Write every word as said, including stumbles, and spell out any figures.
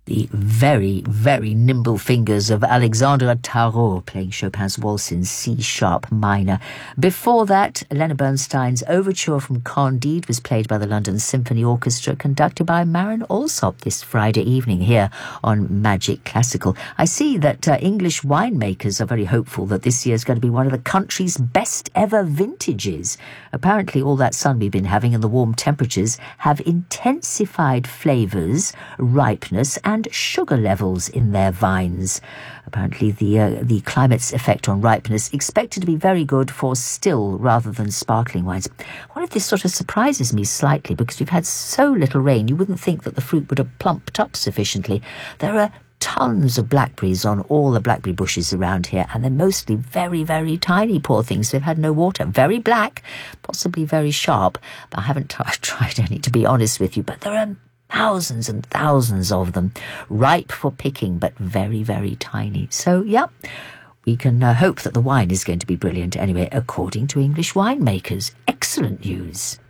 The very, very nimble fingers of Alexandre Tarot playing Chopin's Waltz in C-sharp minor. Before that, Leonard Bernstein's Overture from Candide was played by the London Symphony Orchestra, conducted by Marin Alsop this Friday evening here on Magic Classical. I see that uh, English winemakers are very hopeful that this year is going to be one of the country's best ever vintages. Apparently, all that sun we've been having and the warm temperatures have intensified flavours, ripeness and and sugar levels in their vines. Apparently the uh, the climate's effect on ripeness expected to be very good for still rather than sparkling wines. One of this sort of surprises me slightly because we've had so little rain you wouldn't think that the fruit would have plumped up sufficiently. There are tons of blackberries on all the blackberry bushes around here, and they're mostly very, very tiny, poor things. They've had no water. Very black, possibly very sharp. I haven't t- tried any, to be honest with you, but there are thousands and thousands of them, ripe for picking, but very, very tiny. So, yeah, we can uh, hope that the wine is going to be brilliant anyway, according to English winemakers. Excellent news.